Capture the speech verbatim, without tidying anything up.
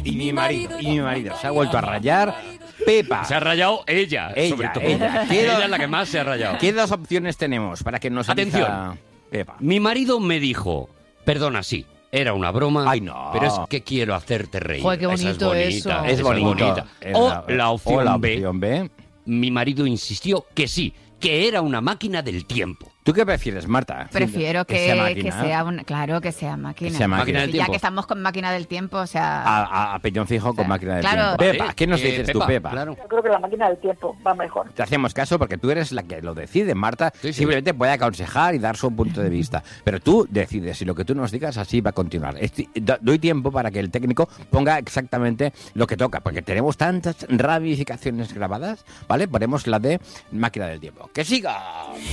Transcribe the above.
y mi marido, y mi marido. Se ha vuelto a rayar Pepa. Se ha rayado ella, Ella, sobre todo. ella. ¿Qué Ella do- es la que más se ha rayado. ¿Qué dos opciones tenemos para que nos elija Atención. Pepa? Mi marido me dijo, perdona, sí, era una broma, Ay, no. pero es que quiero hacerte reír. Joder, qué Esa bonito es eso. bonita, Es esa bonito. bonita. Es O la- la opción, o la B, opción B. mi marido insistió que sí, que era una máquina del tiempo. ¿Tú qué prefieres, Marta? Prefiero que, que sea que máquina. sea una, claro, que sea máquina. Que sea máquina del Y tiempo. ya que estamos con máquina del tiempo, o sea, A, a, a peñón fijo O sea, con máquina de claro. tiempo. Pepa, Vale, ¿qué nos eh, dices tú, Pepa? Claro. Yo creo que la máquina del tiempo va mejor. Te hacemos caso porque tú eres la que lo decide, Marta. Sí, sí. Simplemente puede aconsejar y dar su punto de vista. Pero tú decides y lo que tú nos digas así va a continuar. Esti- do- doy tiempo para que el técnico ponga exactamente lo que toca, porque tenemos tantas ramificaciones grabadas, ¿vale? Ponemos la de máquina del tiempo. ¡Que siga!